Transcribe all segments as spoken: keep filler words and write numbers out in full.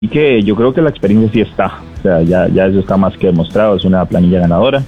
Y que yo creo que la experiencia sí está, o sea, ya, ya eso está más que demostrado, es una planilla ganadora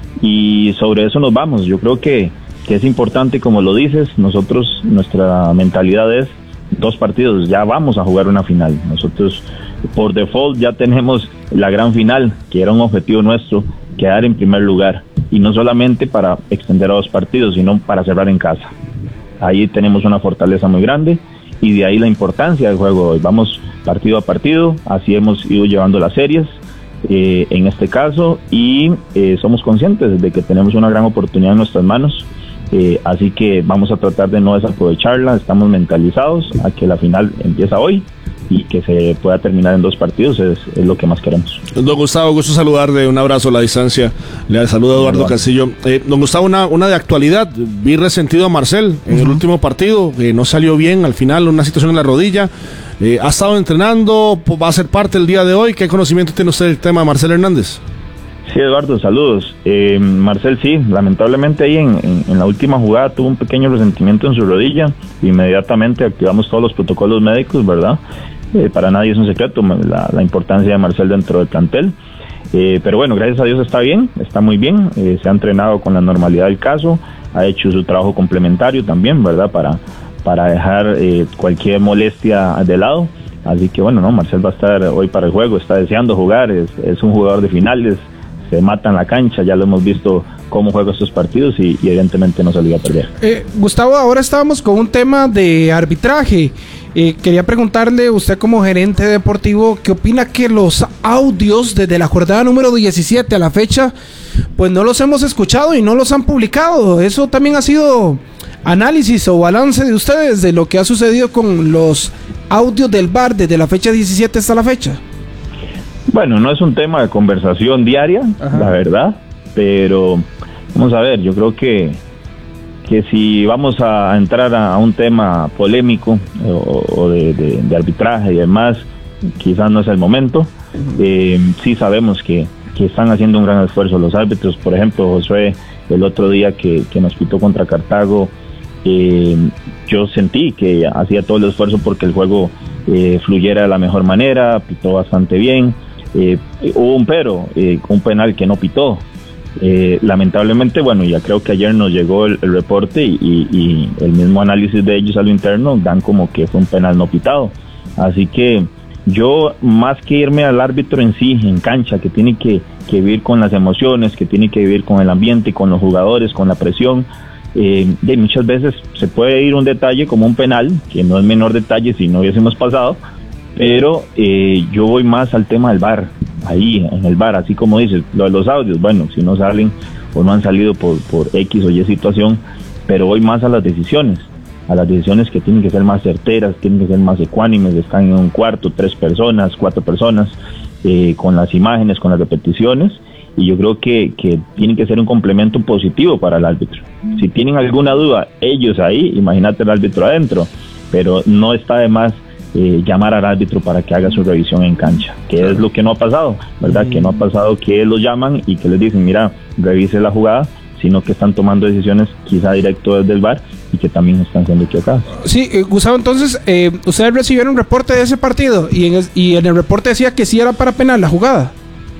y sobre eso nos vamos. Yo creo que, que es importante, como lo dices, nosotros, nuestra mentalidad es dos partidos, ya vamos a jugar una final. Nosotros por default ya tenemos la gran final, que era un objetivo nuestro, quedar en primer lugar, y no solamente para extender a dos partidos, sino para cerrar en casa. Ahí tenemos una fortaleza muy grande y de ahí la importancia del juego hoy. Vamos partido a partido, así hemos ido llevando las series eh, en este caso, y eh, somos conscientes de que tenemos una gran oportunidad en nuestras manos, eh, así que vamos a tratar de no desaprovecharla. Estamos mentalizados a que la final empieza hoy y que se pueda terminar en dos partidos, es, es lo que más queremos. Don Gustavo, gusto saludarle, un abrazo a la distancia, le saluda Eduardo Castillo. Eh, don Gustavo, una, una de actualidad, vi resentido a Marcel en uh-huh. el último partido, que eh, no salió bien al final, una situación en la rodilla, eh, ha estado entrenando, va a ser parte el día de hoy. ¿Qué conocimiento tiene usted del tema de Marcel Hernández? Sí, Eduardo, saludos. Eh, Marcel, sí, lamentablemente ahí en, en, en la última jugada tuvo un pequeño resentimiento en su rodilla, inmediatamente activamos todos los protocolos médicos, ¿verdad? Eh, para nadie es un secreto la, la importancia de Marcel dentro del plantel, eh, pero bueno, gracias a Dios está bien, está muy bien, eh, se ha entrenado con la normalidad del caso, ha hecho su trabajo complementario también, ¿verdad? Para, para dejar eh, cualquier molestia de lado, así que bueno, no, Marcel va a estar hoy para el juego, está deseando jugar, es, es un jugador de finales, se mata en la cancha, ya lo hemos visto cómo juega estos partidos y, y evidentemente no se lo iba a perder. Eh, Gustavo, ahora estábamos con un tema de arbitraje. Eh, quería preguntarle, usted como gerente deportivo, ¿qué opina que los audios desde la jornada número diecisiete a la fecha, pues no los hemos escuchado y no los han publicado? Eso también ha sido análisis o balance de ustedes de lo que ha sucedido con los audios del V A R desde la fecha diecisiete hasta la fecha. Bueno, no es un tema de conversación diaria, Ajá. la verdad, pero vamos a ver, yo creo que que si vamos a entrar a, a un tema polémico o, o de, de, de arbitraje y demás, quizás no es el momento. Eh, sí sabemos que, que están haciendo un gran esfuerzo los árbitros. Por ejemplo, Josué, el otro día que, que nos pitó contra Cartago, eh, yo sentí que hacía todo el esfuerzo porque el juego eh, fluyera de la mejor manera, pitó bastante bien. Eh, hubo un pero, eh, un penal que no pitó. Eh, lamentablemente, bueno, ya creo que ayer nos llegó el, el reporte y, y, y el mismo análisis de ellos a lo interno dan como que fue un penal no pitado. Así que yo, más que irme al árbitro en sí, en cancha, que tiene que, que vivir con las emociones, que tiene que vivir con el ambiente, con los jugadores, con la presión, eh, de muchas veces se puede ir un detalle como un penal, que no es menor detalle si no hubiésemos pasado, pero eh, yo voy más al tema del V A R, ahí en el V A R, así como dices, lo de los audios, bueno, si no salen o no han salido por, por X o Y situación, pero voy más a las decisiones, a las decisiones que tienen que ser más certeras, tienen que ser más ecuánimes, están en un cuarto, tres personas, cuatro personas, eh, con las imágenes, con las repeticiones, y yo creo que, que tienen que ser un complemento positivo para el árbitro. Si tienen alguna duda, ellos ahí, imagínate el árbitro adentro, pero no está de más Eh, llamar al árbitro para que haga su revisión en cancha, que claro. es lo que no ha pasado, ¿verdad? Mm. Que no ha pasado que los llaman y que les dicen, mira, revise la jugada, sino que están tomando decisiones quizá directo desde el V A R y que también están siendo equivocadas. Sí, eh, Gustavo, entonces, eh, ustedes recibieron un reporte de ese partido y en, el, y en el reporte decía que sí era para penal la jugada.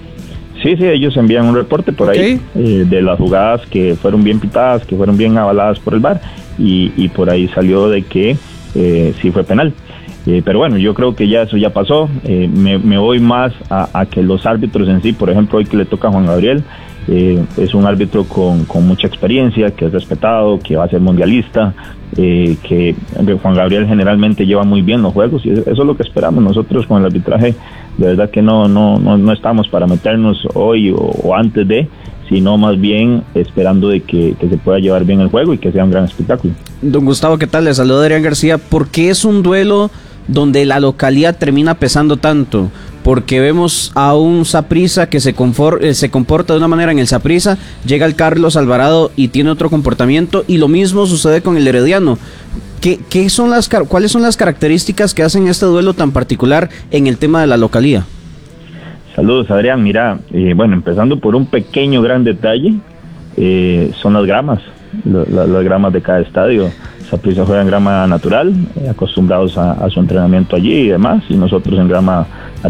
Sí, sí, ellos envían un reporte por okay. ahí eh, de las jugadas que fueron bien pitadas, que fueron bien avaladas por el V A R y, y por ahí salió de que eh, sí fue penal. Eh, pero bueno, yo creo que ya eso ya pasó. Eh, me, me voy más a, a que los árbitros en sí, por ejemplo, hoy que le toca a Juan Gabriel, eh, es un árbitro con, con mucha experiencia, que es respetado, que va a ser mundialista, eh, que Juan Gabriel generalmente lleva muy bien los juegos y eso es lo que esperamos nosotros con el arbitraje. De verdad que no, no, no, no estamos para meternos hoy o, o antes de, sino más bien esperando de que, que se pueda llevar bien el juego y que sea un gran espectáculo. Don Gustavo, ¿qué tal? Le saluda Adrián García. ¿Por qué es un duelo donde la localidad termina pesando tanto? Porque vemos a un Saprissa que se, confor- eh, se comporta de una manera en el Saprissa, llega el Carlos Alvarado y tiene otro comportamiento, y lo mismo sucede con el Herediano. ¿Qué, qué son las, ¿Cuáles son las características que hacen este duelo tan particular en el tema de la localía? Saludos, Adrián. Mira, eh, bueno, empezando por un pequeño gran detalle, eh, son las gramas, lo, la, las gramas de cada estadio. Saprissa juega en grama natural, eh, acostumbrados a, a su entrenamiento allí y demás, y nosotros en grama